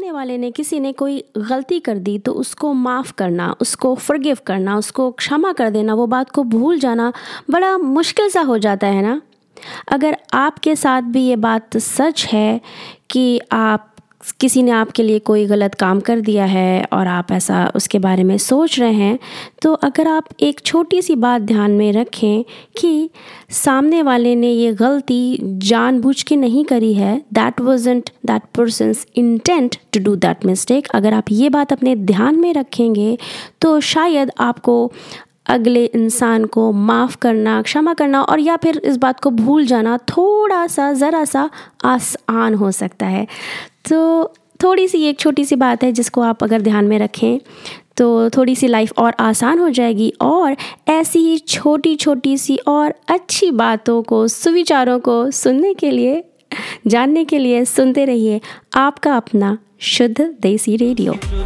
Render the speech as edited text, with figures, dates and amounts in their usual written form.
सामने वाले ने किसी ने कोई गलती कर दी तो उसको माफ़ करना, उसको फ़ॉरगिव करना, उसको क्षमा कर देना, वो बात को भूल जाना बड़ा मुश्किल सा हो जाता है ना। अगर आपके साथ भी ये बात सच है कि आप किसी ने आपके लिए कोई गलत काम कर दिया है और आप ऐसा उसके बारे में सोच रहे हैं, तो अगर आप एक छोटी सी बात ध्यान में रखें कि सामने वाले ने ये गलती जानबूझ के नहीं करी है, that wasn't that persons intent to do that mistake. अगर आप ये बात अपने ध्यान में रखेंगे तो शायद आपको अगले इंसान को माफ़ करना, क्षमा करना और या फिर इस बात को भूल जाना थोड़ा सा, ज़रा सा आसान हो सकता है। तो थोड़ी सी एक छोटी सी बात है जिसको आप अगर ध्यान में रखें तो थोड़ी सी लाइफ और आसान हो जाएगी। और ऐसी ही छोटी छोटी सी और अच्छी बातों को, सुविचारों को सुनने के लिए, जानने के लिए सुनते रहिए आपका अपना शुद्ध देसी रेडियो।